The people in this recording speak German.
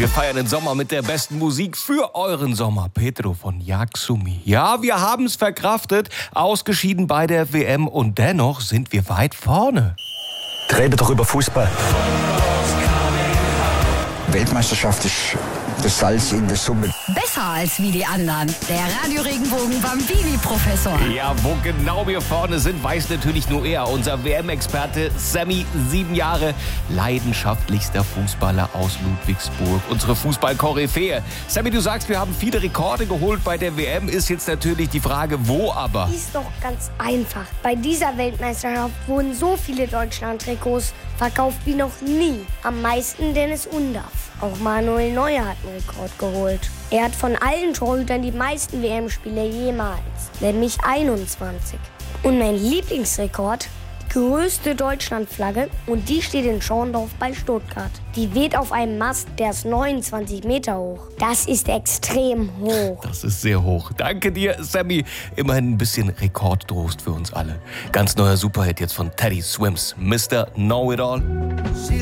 Wir feiern den Sommer mit der besten Musik für euren Sommer. Pedro von Yaksumi. Ja, wir haben es verkraftet. Ausgeschieden bei der WM und dennoch sind wir weit vorne. Redet doch über Fußball. Weltmeisterschaft ist das Salz in der Suppe. Besser als wie die anderen. Der Radio-Regenbogen Bambini-Professor. Ja, wo genau wir vorne sind, weiß natürlich nur er. Unser WM-Experte Sammy, 7 Jahre, leidenschaftlichster Fußballer aus Ludwigsburg. Unsere Fußball-Koryphäe. Sammy, du sagst, wir haben viele Rekorde geholt bei der WM. Ist jetzt natürlich die Frage, wo aber? Ist doch ganz einfach. Bei dieser Weltmeisterschaft wurden so viele Deutschland-Trikots verkauft wie noch nie. Am meisten Dennis Undaff. Auch Manuel Neuer hat einen Rekord geholt. Er hat von allen Torhütern die meisten WM-Spiele jemals, nämlich 21. Und mein Lieblingsrekord, größte Deutschlandflagge, und die steht in Schorndorf bei Stuttgart. Die weht auf einem Mast, der ist 29 Meter hoch. Das ist extrem hoch. Das ist sehr hoch. Danke dir, Sammy. Immerhin ein bisschen Rekordtrost für uns alle. Ganz neuer Superhit jetzt von Teddy Swims, Mr. Know-It-All.